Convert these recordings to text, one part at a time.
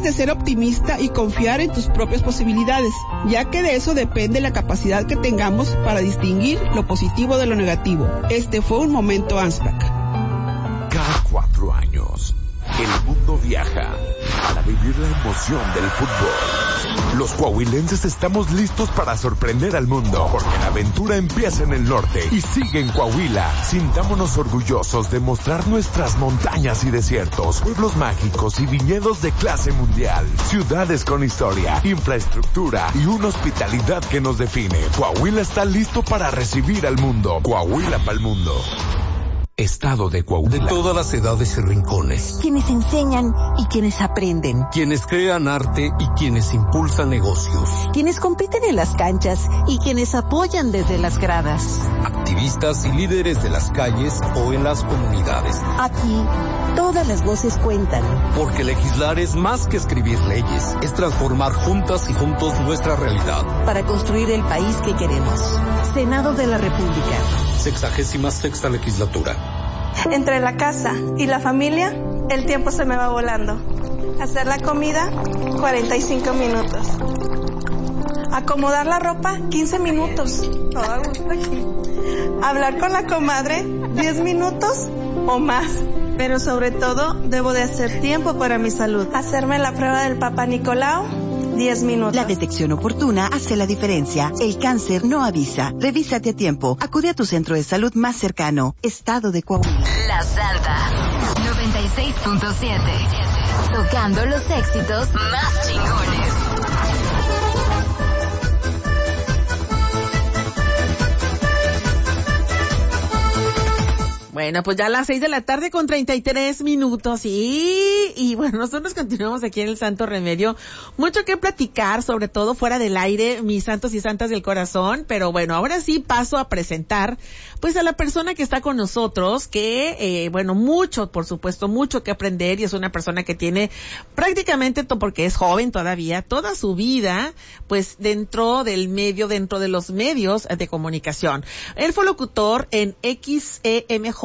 debes de ser optimista y confiar en tus propias posibilidades, ya que de eso depende la capacidad que tengamos para distinguir lo positivo de lo negativo. Este fue un momento ANSPAC. Cada 4 años, el mundo viaja para vivir la emoción del fútbol. Los coahuilenses estamos listos para sorprender al mundo, porque la aventura empieza en el norte y sigue en Coahuila. Sintámonos orgullosos de mostrar nuestras montañas y desiertos, pueblos mágicos y viñedos de clase mundial, ciudades con historia, infraestructura y una hospitalidad que nos define. Coahuila está listo para recibir al mundo. Coahuila para el mundo. Estado de Coahuila. De todas las edades y rincones. Quienes enseñan y quienes aprenden. Quienes crean arte y quienes impulsan negocios. Quienes compiten en las canchas y quienes apoyan desde las gradas. Activistas y líderes de las calles o en las comunidades. Aquí, todas las voces cuentan. Porque legislar es más que escribir leyes. Es transformar juntas y juntos nuestra realidad. Para construir el país que queremos. Senado de la República. 66ª legislatura. Entre la casa y la familia, el tiempo se me va volando. Hacer la comida, 45 minutos. Acomodar la ropa, 15 minutos. Todo a gusto aquí. Hablar con la comadre, 10 minutos o más. Pero sobre todo, debo de hacer tiempo para mi salud. Hacerme la prueba del Papa Nicolau, 10 minutos. La detección oportuna hace la diferencia. El cáncer no avisa. Revísate a tiempo. Acude a tu centro de salud más cercano. Estado de Coahuila. La Salva 96.7. Tocando los éxitos más chingones. Bueno, pues ya a las 6:33 p.m. Y bueno, nosotros continuamos aquí en el Santo Remedio. Mucho que platicar, sobre todo fuera del aire, mis santos y santas del corazón. Pero bueno, ahora sí paso a presentar pues a la persona que está con nosotros, que bueno, mucho, por supuesto, mucho que aprender, y es una persona que tiene prácticamente, porque es joven todavía, toda su vida pues dentro del medio, dentro de los medios de comunicación. Él fue locutor en XEMJ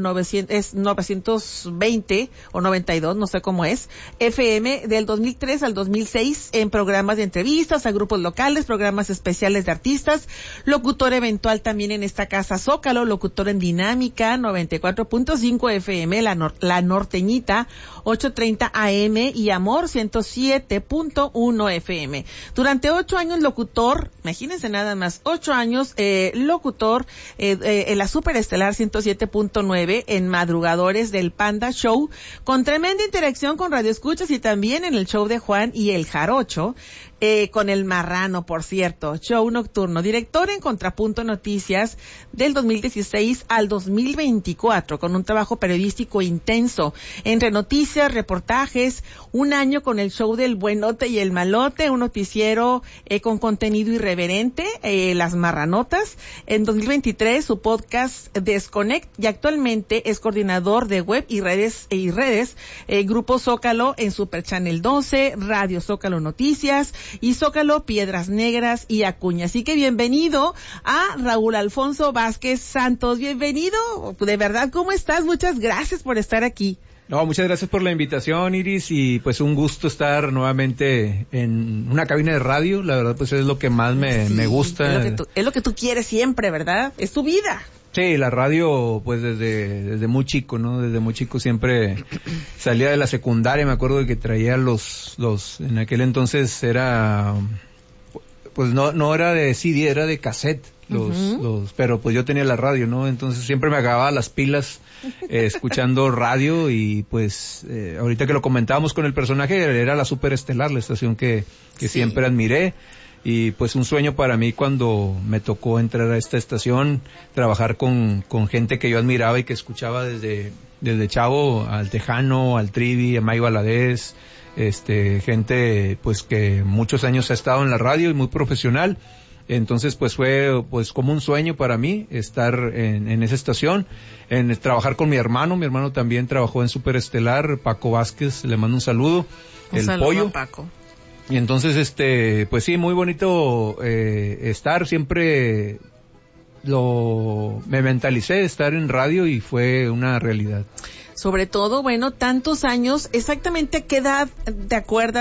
920 o 92, no sé cómo es, FM del 2003 al 2006 en programas de entrevistas a grupos locales, programas especiales de artistas, locutor eventual también en esta casa Zócalo, locutor en Dinámica 94.5 FM, la Norteñita 830 AM y Amor 107.1 FM. Durante 8 años locutor, imagínense nada más, 8 años locutor en la Superestelar 107.9 en Madrugadores del Panda Show, con tremenda interacción con radioescuchas, y también en el show de Juan y el Jarocho, con el Marrano, por cierto, show nocturno, director en Contrapunto Noticias del 2016 al 2024, con un trabajo periodístico intenso, entre noticias, reportajes, un año con el show del Buenote y el Malote, un noticiero con contenido irreverente, Las Marranotas, en 2023 su podcast Desconnect, y actualmente es coordinador de web y redes, Grupo Zócalo en Super Channel 12, Radio Zócalo Noticias, y Zócalo, Piedras Negras y Acuña. Así que bienvenido a Raúl Alfonso Vázquez Santos. Bienvenido, de verdad, ¿cómo estás? Muchas gracias por estar aquí. No, muchas gracias por la invitación, Iris, y pues un gusto estar nuevamente en una cabina de radio. La verdad, pues es lo que más me gusta. Es lo que tú quieres siempre, ¿verdad? Es tu vida. Sí, la radio, pues desde muy chico, ¿no? Desde muy chico siempre salía de la secundaria, me acuerdo de que traía los, en aquel entonces era, pues no era de CD, era de cassette, pero pues yo tenía la radio, ¿no? Entonces siempre me acababa las pilas, escuchando radio, y pues, ahorita que lo comentábamos con el personaje, era la Superestelar, la estación que siempre admiré. Y pues un sueño para mí cuando me tocó entrar a esta estación, trabajar con gente que yo admiraba y que escuchaba desde chavo, al Tejano, al Trivi, a Mayo Valadez, gente pues que muchos años ha estado en la radio y muy profesional. Entonces pues fue pues como un sueño para mí estar en esa estación, en trabajar con mi hermano también trabajó en Superestelar, Paco Vázquez, le mando un saludo. El saludo Pollo. a Paco. Y entonces, pues sí, muy bonito estar, siempre me mentalicé de estar en radio y fue una realidad. Sobre todo, bueno, tantos años, exactamente a qué edad te acuerdas